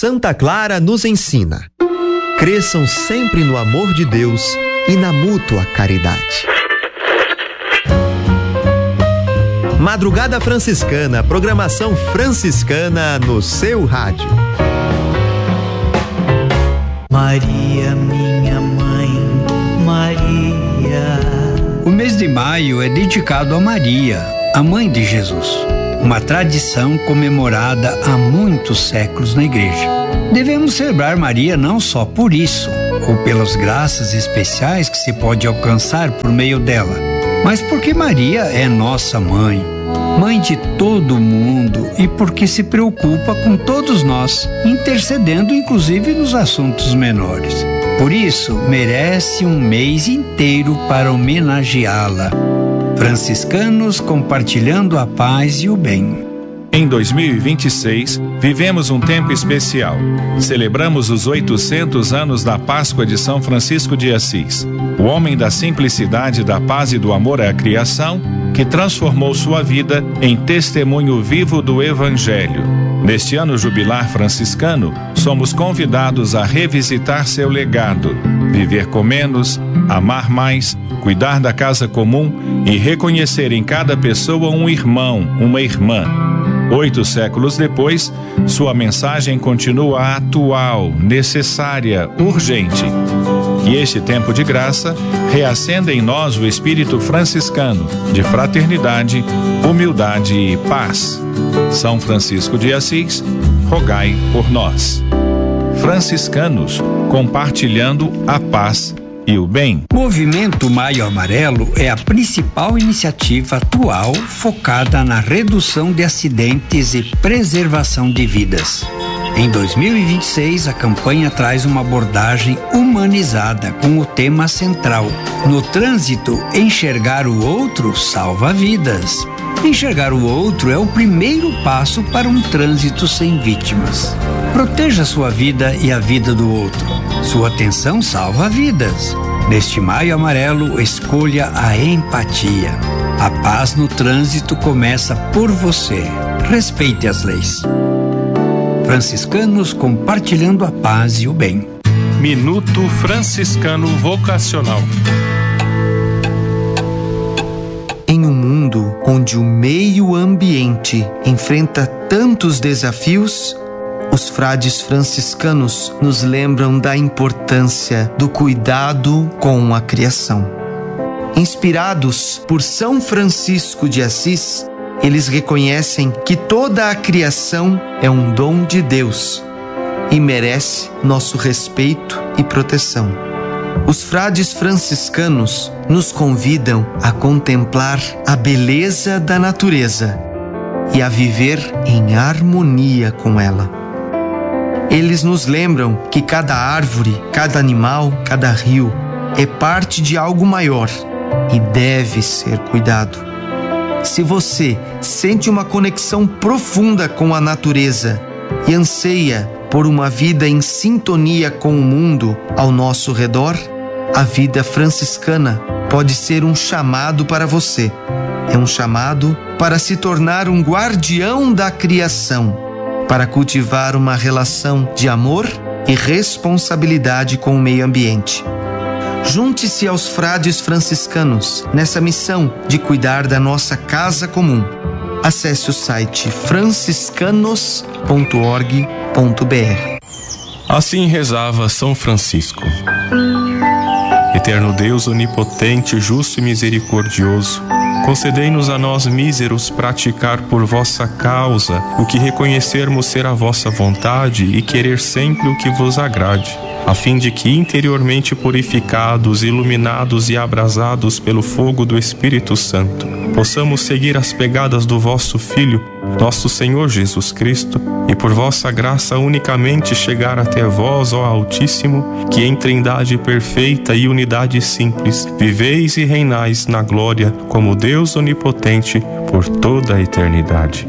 Santa Clara nos ensina: cresçam sempre no amor de Deus e na mútua caridade. Madrugada Franciscana, programação franciscana no seu rádio. Maria, minha mãe, Maria. O mês de maio é dedicado a Maria, a mãe de Jesus, uma tradição comemorada há muitos séculos na igreja. Devemos celebrar Maria não só por isso, ou pelas graças especiais que se pode alcançar por meio dela, mas porque Maria é nossa mãe, mãe de todo mundo, e porque se preocupa com todos nós, intercedendo inclusive nos assuntos menores. Por isso, merece um mês inteiro para homenageá-la. Franciscanos compartilhando a paz e o bem. Em 2026, vivemos um tempo especial. Celebramos os 800 anos da Páscoa de São Francisco de Assis, o homem da simplicidade, da paz e do amor à criação, que transformou sua vida em testemunho vivo do Evangelho. Neste ano jubilar franciscano, somos convidados a revisitar seu legado, viver com menos, amar mais, cuidar da casa comum e reconhecer em cada pessoa um irmão, uma irmã. 8 séculos depois, sua mensagem continua atual, necessária, urgente. Que este tempo de graça reacenda em nós o espírito franciscano de fraternidade, humildade e paz. São Francisco de Assis, rogai por nós. Franciscanos, compartilhando a paz e o bem. Movimento Maio Amarelo é a principal iniciativa atual focada na redução de acidentes e preservação de vidas. Em 2026, a campanha traz uma abordagem humanizada com o tema central: no trânsito, enxergar o outro salva vidas. Enxergar o outro é o primeiro passo para um trânsito sem vítimas. Proteja sua vida e a vida do outro. Sua atenção salva vidas. Neste Maio Amarelo, escolha a empatia. A paz no trânsito começa por você. Respeite as leis. Franciscanos compartilhando a paz e o bem. Minuto Franciscano Vocacional. Em um mundo onde o meio ambiente enfrenta tantos desafios, os frades franciscanos nos lembram da importância do cuidado com a criação. Inspirados por São Francisco de Assis, eles reconhecem que toda a criação é um dom de Deus e merece nosso respeito e proteção. Os frades franciscanos nos convidam a contemplar a beleza da natureza e a viver em harmonia com ela. Eles nos lembram que cada árvore, cada animal, cada rio é parte de algo maior e deve ser cuidado. Se você sente uma conexão profunda com a natureza e anseia por uma vida em sintonia com o mundo ao nosso redor, a vida franciscana pode ser um chamado para você. É um chamado para se tornar um guardião da criação, para cultivar uma relação de amor e responsabilidade com o meio ambiente. Junte-se aos frades franciscanos nessa missão de cuidar da nossa casa comum. Acesse o site franciscanos.org.br. Assim rezava São Francisco. Eterno Deus onipotente, justo e misericordioso, concedei-nos a nós míseros praticar por vossa causa o que reconhecermos ser a vossa vontade e querer sempre o que vos agrade, a fim de que interiormente purificados, iluminados e abrasados pelo fogo do Espírito Santo, possamos seguir as pegadas do vosso Filho, nosso Senhor Jesus Cristo, e por vossa graça unicamente chegar até vós, ó Altíssimo, que em trindade perfeita e unidade simples, viveis e reinais na glória como Deus onipotente por toda a eternidade.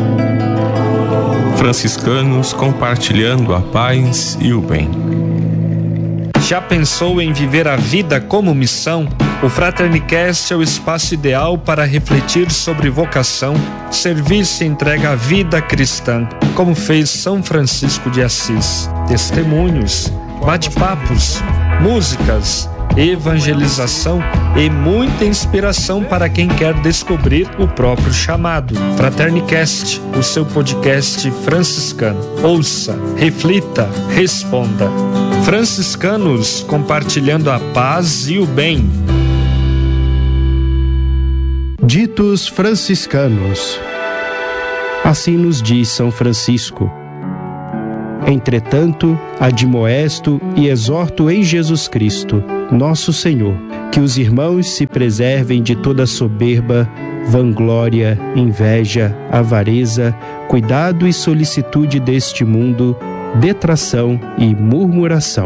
Franciscanos compartilhando a paz e o bem. Já pensou em viver a vida como missão? O Fraternicast é o espaço ideal para refletir sobre vocação, serviço e entrega à vida cristã. como fez São Francisco de Assis. Testemunhos, bate-papos, músicas, evangelização e muita inspiração para quem quer descobrir o próprio chamado. Fraternicast, o seu podcast franciscano. Ouça, reflita, responda. Franciscanos compartilhando a paz e o bem. Ditos franciscanos. Assim nos diz São Francisco. Entretanto, admoesto e exorto em Jesus Cristo, nosso Senhor, que os irmãos se preservem de toda soberba, vanglória, inveja, avareza, cuidado e solicitude deste mundo, detração e murmuração.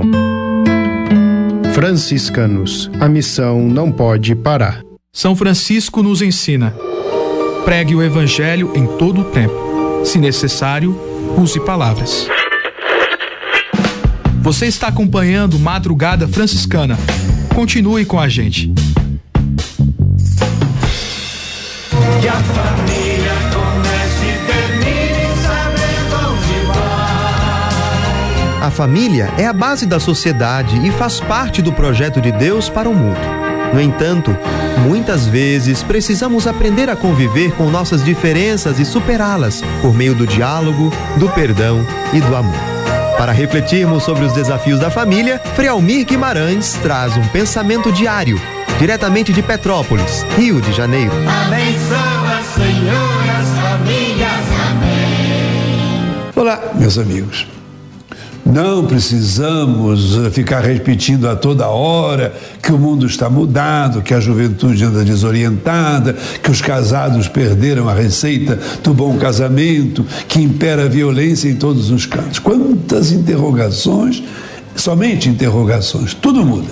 Franciscanos, a missão não pode parar. São Francisco nos ensina: pregue o Evangelho em todo o tempo. Se necessário, use palavras. Você está acompanhando Madrugada Franciscana. Continue com a gente. Que a família comece e termine sabendo onde vai. A família é a base da sociedade e faz parte do projeto de Deus para o mundo. No entanto, muitas vezes precisamos aprender a conviver com nossas diferenças e superá-las por meio do diálogo, do perdão e do amor. Para refletirmos sobre os desafios da família, Frei Almir Guimarães traz um pensamento diário, diretamente de Petrópolis, Rio de Janeiro. Abençoa, Senhor, as famílias. Amém. Olá, meus amigos. Não precisamos ficar repetindo a toda hora que o mundo está mudado, que a juventude anda desorientada, que os casados perderam a receita do bom casamento, que impera a violência em todos os cantos. Quantas interrogações, somente interrogações, tudo muda.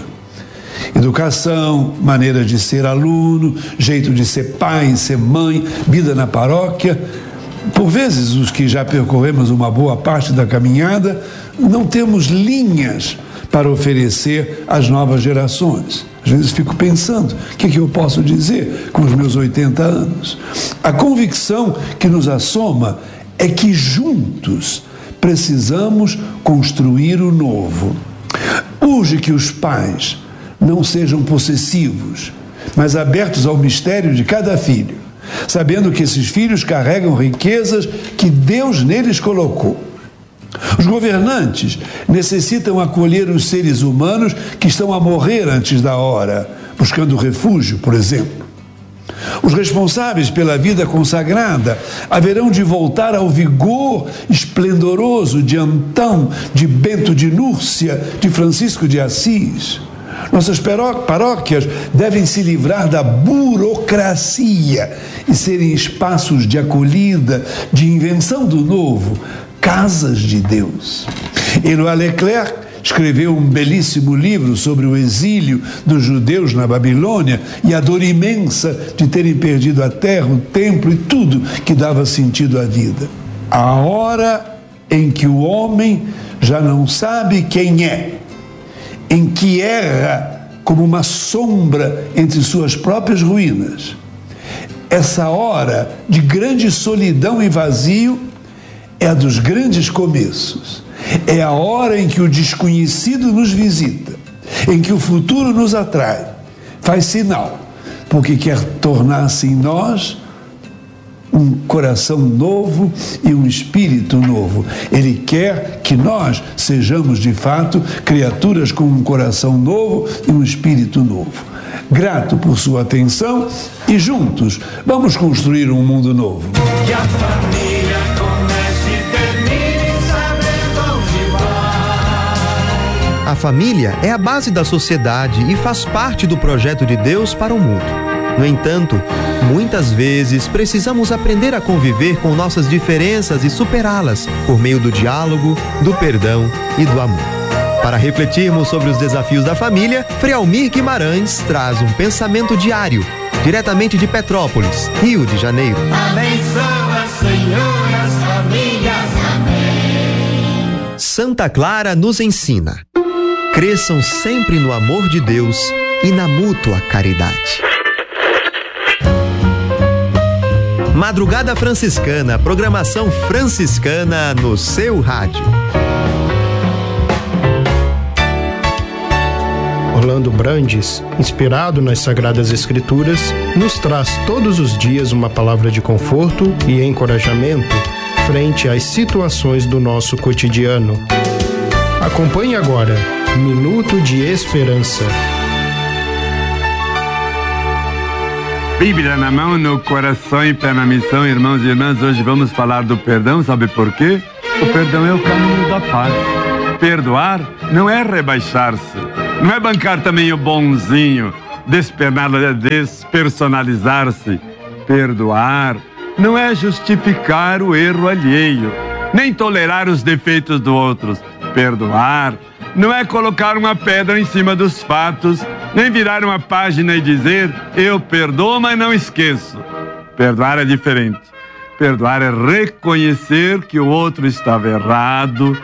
Educação, maneira de ser aluno, jeito de ser pai, ser mãe, vida na paróquia. Por vezes, os que já percorremos uma boa parte da caminhada, não temos linhas para oferecer às novas gerações. Às vezes fico pensando, o que eu posso dizer com os meus 80 anos? A convicção que nos assoma é que juntos precisamos construir o novo. Urge que os pais não sejam possessivos, mas abertos ao mistério de cada filho, sabendo que esses filhos carregam riquezas que Deus neles colocou. Os governantes necessitam acolher os seres humanos que estão a morrer antes da hora, buscando refúgio, por exemplo. Os responsáveis pela vida consagrada haverão de voltar ao vigor esplendoroso de Antão, de Bento de Núrcia, de Francisco de Assis. Nossas paróquias devem se livrar da burocracia e serem espaços de acolhida, de invenção do novo, casas de Deus. Éluard Leclerc escreveu um belíssimo livro sobre o exílio dos judeus na Babilônia e a dor imensa de terem perdido a terra, o templo e tudo que dava sentido à vida. A hora em que o homem já não sabe quem é, em que erra como uma sombra entre suas próprias ruínas. Essa hora de grande solidão e vazio é a dos grandes começos. É a hora em que o desconhecido nos visita, em que o futuro nos atrai, faz sinal, porque quer tornar-se em nós um coração novo e um espírito novo. Ele quer que nós sejamos, de fato, criaturas com um coração novo e um espírito novo. Grato por sua atenção e juntos vamos construir um mundo novo. Que a família comece e termine sabendo onde vai. A família é a base da sociedade e faz parte do projeto de Deus para o mundo. No entanto, muitas vezes precisamos aprender a conviver com nossas diferenças e superá-las por meio do diálogo, do perdão e do amor. Para refletirmos sobre os desafios da família, Frei Almir Guimarães traz um pensamento diário, diretamente de Petrópolis, Rio de Janeiro. Abençoa, Senhor, as famílias. Amém. Santa Clara nos ensina: cresçam sempre no amor de Deus e na mútua caridade. Madrugada Franciscana, programação franciscana no seu rádio. Orlando Brandes, inspirado nas Sagradas Escrituras, nos traz todos os dias uma palavra de conforto e encorajamento frente às situações do nosso cotidiano. Acompanhe agora Minuto de Esperança. Bíblia na mão, no coração e pé na missão, irmãos e irmãs. Hoje vamos falar do perdão, sabe por quê? O perdão é o caminho da paz. Perdoar não é rebaixar-se, não é bancar também o bonzinho, despersonalizar-se. Perdoar não é justificar o erro alheio, nem tolerar os defeitos dos outros. Perdoar não é colocar uma pedra em cima dos fatos, nem virar uma página e dizer, eu perdoo, mas não esqueço. Perdoar é diferente. Perdoar é reconhecer que o outro estava errado,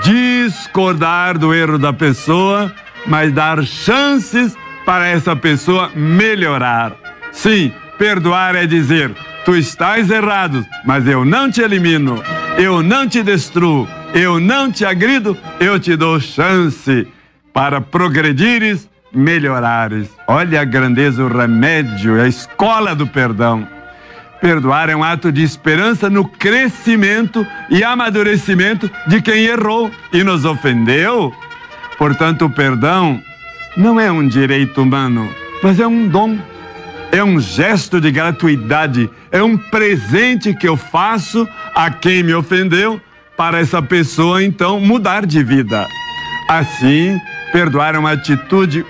discordar do erro da pessoa, mas dar chances para essa pessoa melhorar. Sim, perdoar é dizer, tu estás errado, mas eu não te elimino, eu não te destruo, eu não te agrido, eu te dou chance para progredires, melhorares. Olha a grandeza, o remédio, a escola do perdão. Perdoar é um ato de esperança no crescimento e amadurecimento de quem errou e nos ofendeu. Portanto, o perdão não é um direito humano, mas é um dom. É um gesto de gratuidade, é um presente que eu faço a quem me ofendeu para essa pessoa, então, mudar de vida. Assim, perdoar é uma atitude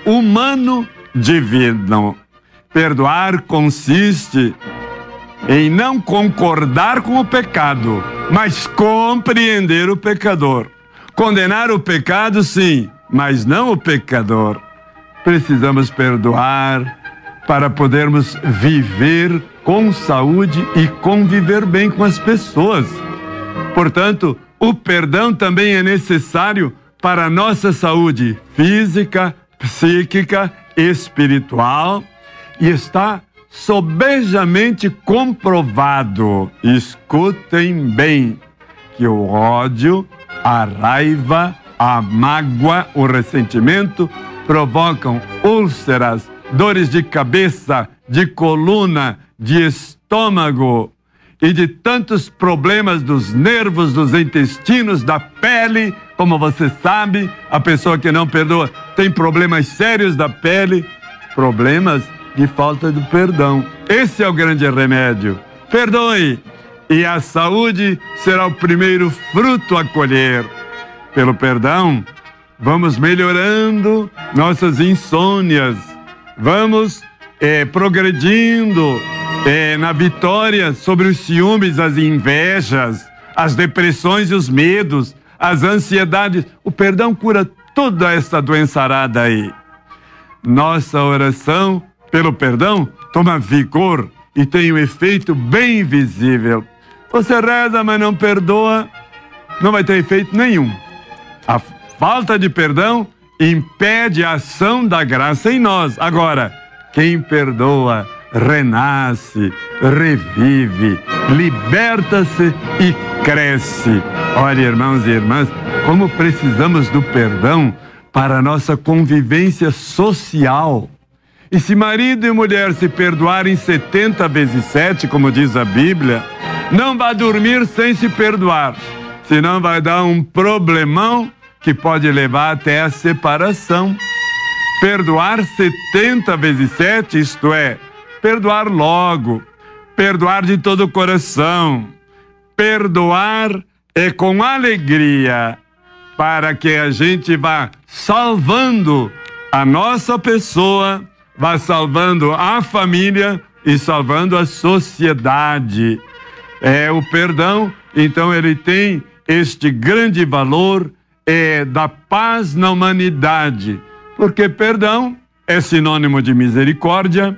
humano-divina. Perdoar consiste em não concordar com o pecado, mas compreender o pecador. Condenar o pecado, sim, mas não o pecador. Precisamos perdoar para podermos viver com saúde e conviver bem com as pessoas. Portanto, o perdão também é necessário para a nossa saúde física, psíquica, espiritual, e está sobejamente comprovado, escutem bem, que o ódio, a raiva, a mágoa, o ressentimento provocam úlceras, dores de cabeça, de coluna, de estômago e de tantos problemas dos nervos, dos intestinos, da pele. Como você sabe, a pessoa que não perdoa tem problemas sérios da pele, problemas de falta de perdão. Esse é o grande remédio. Perdoe, e a saúde será o primeiro fruto a colher. Pelo perdão, vamos melhorando nossas insônias, vamos progredindo na vitória sobre os ciúmes, as invejas, as depressões e os medos, as ansiedades. O perdão cura toda essa doença arada aí. Nossa oração pelo perdão toma vigor e tem um efeito bem visível. Você reza, mas não perdoa, não vai ter efeito nenhum. A falta de perdão impede a ação da graça em nós. Agora, quem perdoa, renasce, revive, liberta-se e cresce. Olha, irmãos e irmãs, como precisamos do perdão para a nossa convivência social. E se marido e mulher se perdoarem 70 vezes 7, como diz a Bíblia, não vá dormir sem se perdoar, senão vai dar um problemão que pode levar até a separação. Perdoar 70 vezes 7, isto é, perdoar logo, perdoar de todo o coração. Perdoar é com alegria, para que a gente vá salvando a nossa pessoa, vá salvando a família e salvando a sociedade. O perdão, então, ele tem este grande valor da paz na humanidade, porque perdão é sinônimo de misericórdia,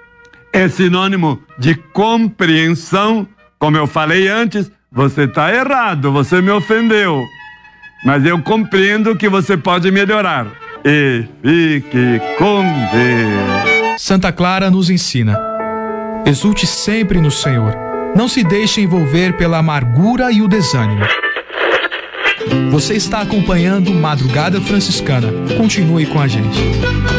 é sinônimo de compreensão. Como eu falei antes, você está errado, você me ofendeu, mas eu compreendo que você pode melhorar. E fique com Deus. Santa Clara nos ensina: exulte sempre no Senhor, Não se deixe envolver pela amargura e o desânimo. Você está acompanhando Madrugada Franciscana. Continue com a gente.